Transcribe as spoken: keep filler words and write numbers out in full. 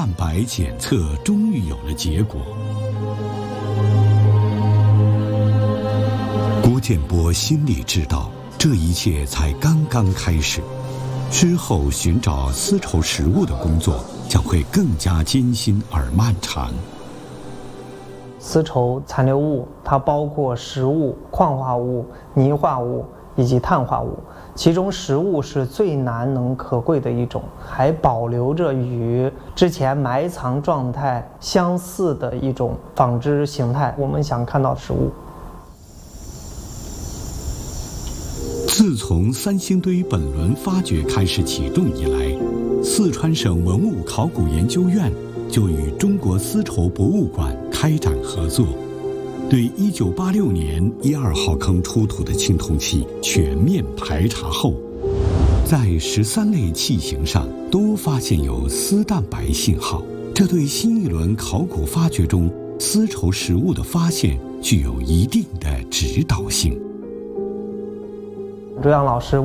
蛋白检测终于有了结果。郭建波心里知道，这一切才刚刚开始，之后寻找丝绸食物的工作将会更加艰辛而漫长。 丝绸残留物它包括食物、矿化物、泥化物以及碳化物，其中食物是最难能可贵的一种，还保留着与之前埋藏状态相似的一种纺织形态，我们想看到食物。 自从三星堆本轮发掘开始启动以来，四川省文物考古研究院就与中国丝绸博物馆开展合作，对一九八六年一二号坑出土的青铜器全面排查后，在十三类器型上都发现有丝蛋白信号，这对新一轮考古发掘中丝绸食物的发现具有一定的指导性。 周阳老师